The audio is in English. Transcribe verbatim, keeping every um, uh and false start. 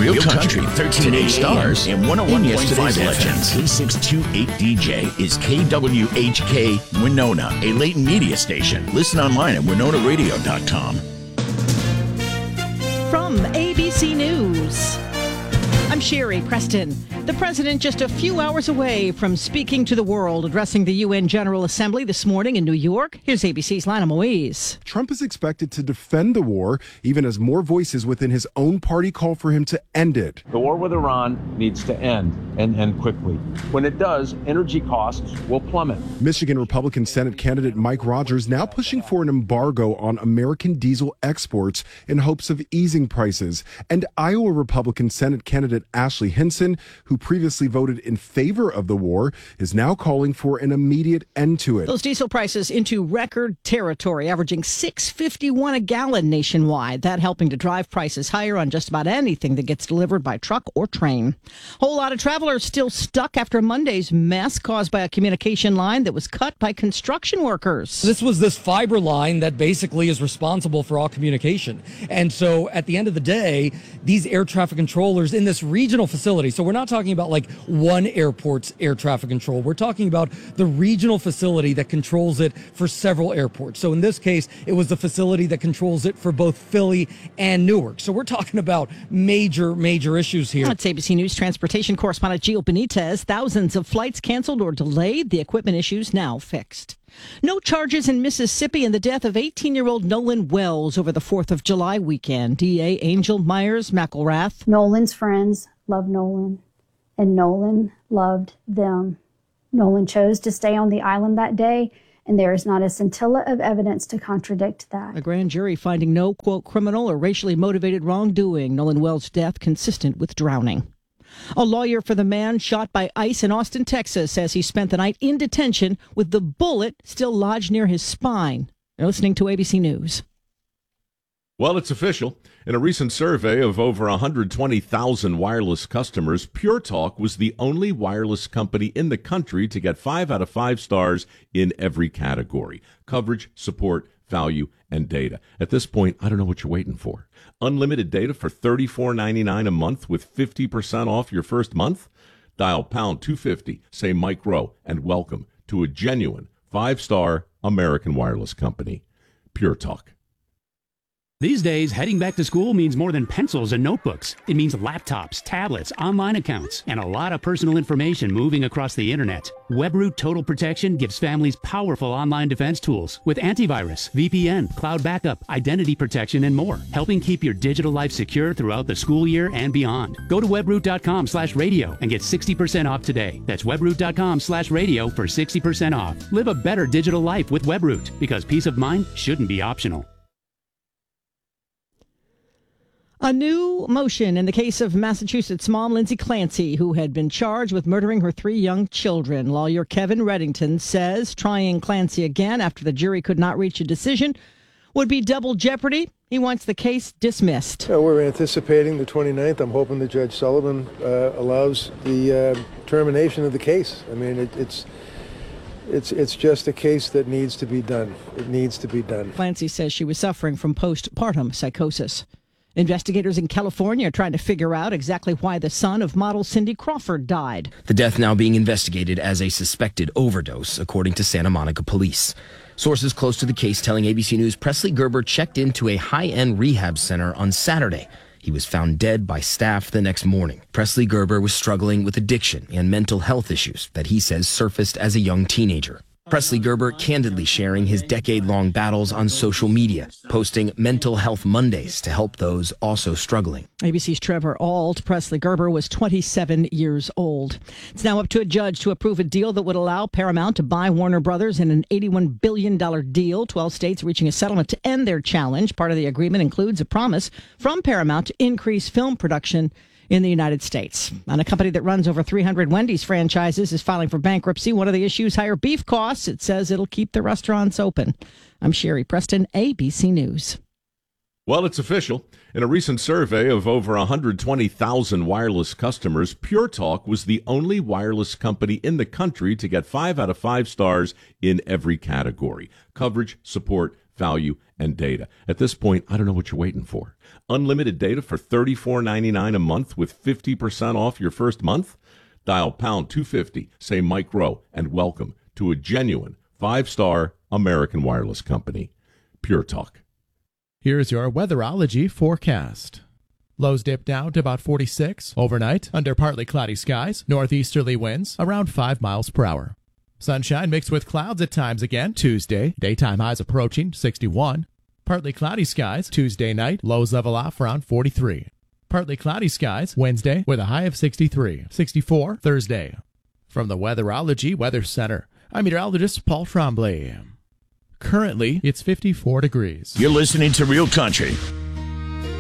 Real Country, thirteen eight stars, and one oh one point five legends. K six two eight D J is K W H K Winona, a Layton media station. Listen online at winona radio dot com. From A B C News, I'm Sherry Preston. The president just a few hours away from speaking to the world, addressing the U N General Assembly this morning in New York. Here's A B C's Lana Moise. Trump is expected to defend the war, even as more voices within his own party call for him to end it. The war with Iran needs to end, and end quickly. When it does, energy costs will plummet. Michigan Republican Senate candidate Mike Rogers now pushing for an embargo on American diesel exports in hopes of easing prices. And Iowa Republican Senate candidate Ashley Hinson, who previously voted in favor of the war, is now calling for an immediate end to it. Those diesel prices into record territory, averaging six fifty-one a gallon nationwide. That helping to drive prices higher on just about anything that gets delivered by truck or train. Whole lot of travelers still stuck after Monday's mess caused by a communication line that was cut by construction workers. This was this fiber line that basically is responsible for all communication. And so at the end of the day, these air traffic controllers in this regional facility, so we're not talking about like one airport's air traffic control. We're talking about the regional facility that controls it for several airports. So in this case, it was the facility that controls it for both Philly and Newark. So we're talking about major, major issues here. That's A B C News transportation correspondent Gio Benitez. Thousands of flights canceled or delayed. The equipment issues now fixed. No charges in Mississippi in the death of eighteen-year-old Nolan Wells over the fourth of July weekend. D A Angel Myers McElrath. Nolan's friends loved Nolan, and Nolan loved them. Nolan chose to stay on the island that day, and there is not a scintilla of evidence to contradict that. A grand jury finding no, quote, criminal or racially motivated wrongdoing. Nolan Wells' death consistent with drowning. A lawyer for the man shot by ICE in Austin, Texas, says he spent the night in detention with the bullet still lodged near his spine. You're listening to A B C News. Well, it's official. In a recent survey of over one hundred twenty thousand wireless customers, Pure Talk was the only wireless company in the country to get five out of five stars in every category: coverage, support, value, and data. At this point, I don't know what you're waiting for. Unlimited data for thirty-four ninety-nine a month with fifty percent off your first month? Dial pound two fifty, say Mike Rowe, and welcome to a genuine five-star American wireless company, Pure Talk. These days, heading back to school means more than pencils and notebooks. It means laptops, tablets, online accounts, and a lot of personal information moving across the internet. WebRoot Total Protection gives families powerful online defense tools with antivirus, V P N, cloud backup, identity protection, and more, helping keep your digital life secure throughout the school year and beyond. Go to webroot.com slash radio and get sixty percent off today. That's webroot.com slash radio for sixty percent off. Live a better digital life with WebRoot, because peace of mind shouldn't be optional. A new motion in the case of Massachusetts mom Lindsay Clancy, who had been charged with murdering her three young children. Lawyer Kevin Reddington says trying Clancy again after the jury could not reach a decision would be double jeopardy. He wants the case dismissed. Yeah, we're anticipating the twenty-ninth. I'm hoping that Judge Sullivan uh, allows the uh, termination of the case. I mean, it, it's it's it's just a case that needs to be done. It needs to be done. Clancy says she was suffering from postpartum psychosis. Investigators in California are trying to figure out exactly why the son of model Cindy Crawford died. The death now being investigated as a suspected overdose, according to Santa Monica police. Sources close to the case telling A B C News Presley Gerber checked into a high-end rehab center on Saturday. He was found dead by staff the next morning. Presley Gerber was struggling with addiction and mental health issues that he says surfaced as a young teenager. Presley Gerber candidly sharing his decade-long battles on social media, posting Mental Health Mondays to help those also struggling. A B C's Trevor Ault. Presley Gerber was twenty-seven years old. It's now up to a judge to approve a deal that would allow Paramount to buy Warner Brothers in an eighty-one billion dollars deal. twelve states reaching a settlement to end their challenge. Part of the agreement includes a promise from Paramount to increase film production in the United States. And a company that runs over three hundred Wendy's franchises is filing for bankruptcy. One of the issues, higher beef costs. It says it'll keep the restaurants open. I'm Sherry Preston, A B C News. Well, it's official. In a recent survey of over one hundred twenty thousand wireless customers, Pure Talk was the only wireless company in the country to get five out of five stars in every category: coverage, support, value, and data. At this point, I don't know what you're waiting for. Unlimited data for thirty-four ninety-nine a month with fifty percent off your first month? Dial pound two fifty, say Mike Rowe, and welcome to a genuine five-star American wireless company. Pure Talk. Here's your weatherology forecast. Lows dip down to about forty-six overnight under partly cloudy skies, northeasterly winds around five miles per hour. Sunshine mixed with clouds at times again Tuesday, daytime highs approaching sixty-one. Partly cloudy skies Tuesday night, lows level off around forty-three. Partly cloudy skies Wednesday with a high of sixty-three, sixty-four Thursday. From the Weatherology Weather Center, I'm meteorologist Paul Tremblay. Currently, it's fifty-four degrees. You're listening to Real Country